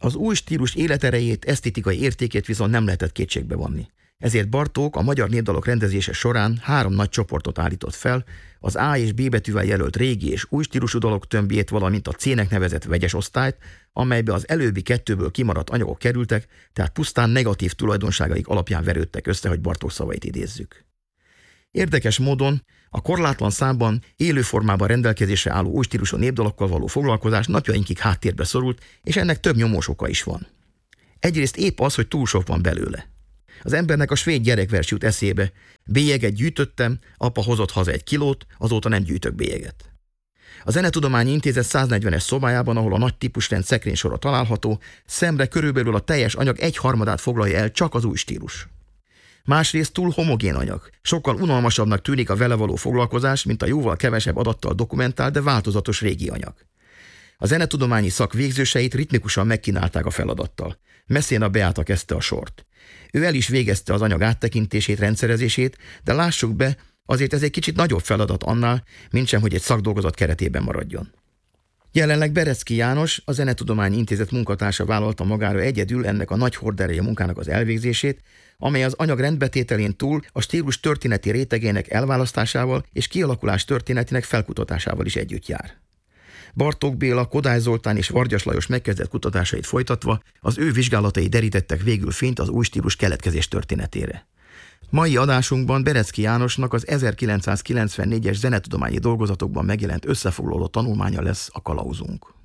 Az új stílus életerejét, esztétikai értékét viszont nem lehetett kétségbe vonni. Ezért Bartók a magyar népdalok rendezése során 3 nagy csoportot állított fel, az A és B betűvel jelölt régi és új stílusú dalok tömbjét, valamint a C-nek nevezett vegyes osztályt, amelybe az előbbi 2-ből kimaradt anyagok kerültek, tehát pusztán negatív tulajdonságaik alapján verődtek össze, hogy Bartók szavait idézzük. Érdekes módon a korlátlan számban, élő formában rendelkezésre álló új stílusú népdalokkal való foglalkozás napjainkig háttérbe szorult, és ennek több nyomós oka is van. Egyrészt épp az, hogy túl sok van belőle. Az embernek a svéd gyerekvers jut eszébe: bélyeget gyűjtöttem, apa hozott haza 1 kilót, azóta nem gyűjtök bélyeget. A Zenetudományi Intézet 140-es szobájában, ahol a nagy típusrend szekrénysora található, szemre körülbelül a teljes anyag 1/3 foglalja el csak az új stílus. Másrészt túl homogén anyag. Sokkal unalmasabbnak tűnik a vele való foglalkozás, mint a jóval kevesebb adattal dokumentált, de változatos régi anyag. A zenetudományi szak végzőseit ritmikusan megkínálták a feladattal. Messina Beáta kezdte a sort. Ő el is végezte az anyag áttekintését, rendszerezését, de lássuk be, azért ez egy kicsit nagyobb feladat annál, mintsem, hogy egy szakdolgozat keretében maradjon. Jelenleg Berecki János, a Zenetudományi Intézet munkatársa vállalta magára egyedül ennek a nagy horderejű munkának az elvégzését, amely az anyag rendbetételén túl a stílus történeti rétegének elválasztásával és kialakulás történetének felkutatásával is együtt jár. Bartók Béla, Kodály Zoltán és Vargyas Lajos megkezdett kutatásait folytatva az ő vizsgálatai derítettek végül fényt az új stílus keletkezés történetére. Mai adásunkban Berecki Jánosnak az 1994-es zenetudományi dolgozatokban megjelent összefoglaló tanulmánya lesz a kalauzunk.